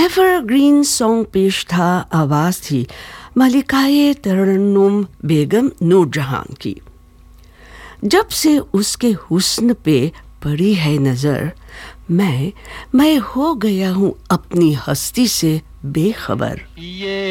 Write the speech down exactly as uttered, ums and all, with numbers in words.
Evergreen song पेश था, आवाज़ थी मलिकाए तरन्नुम बेगम नूरजहां की। जब से उसके हुस्न पे पड़ी है नज़र, मैं मैं हो गया हूँ अपनी हस्ती से बेखबर।